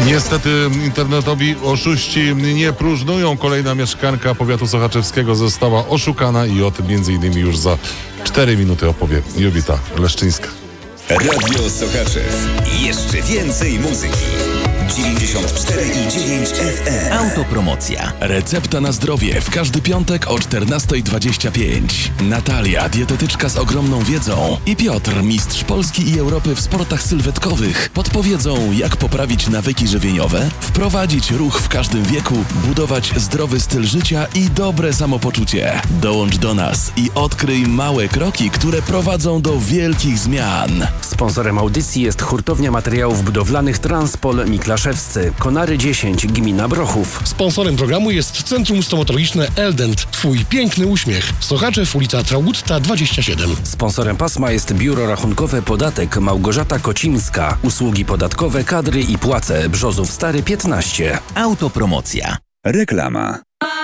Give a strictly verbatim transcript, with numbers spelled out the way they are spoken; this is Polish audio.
Niestety internetowi oszuści nie próżnują. Kolejna mieszkanka powiatu sochaczewskiego została oszukana i o tym między innymi już za cztery minuty opowie Jowita Leszczyńska. Radio Sochaczew. Jeszcze więcej muzyki. dziewięćdziesiąt cztery i dziewięć F M. Autopromocja. Recepta na zdrowie w każdy piątek o czternasta dwadzieścia pięć. Natalia, dietetyczka z ogromną wiedzą, i Piotr, mistrz Polski i Europy w sportach sylwetkowych, podpowiedzą, jak poprawić nawyki żywieniowe, wprowadzić ruch w każdym wieku, budować zdrowy styl życia i dobre samopoczucie. Dołącz do nas i odkryj małe kroki, które prowadzą do wielkich zmian. Sponsorem audycji jest hurtownia materiałów budowlanych Transpol Miklaszewscy. Konary dziesięć, gmina Brochów. Sponsorem programu jest Centrum Stomatologiczne Eldent. Twój piękny uśmiech. Sochaczew, ulica Traugutta dwadzieścia siedem. Sponsorem pasma jest Biuro Rachunkowe Podatek Małgorzata Kocińska. Usługi podatkowe, kadry i płace. Brzozów Stary piętnaście. Autopromocja. Reklama.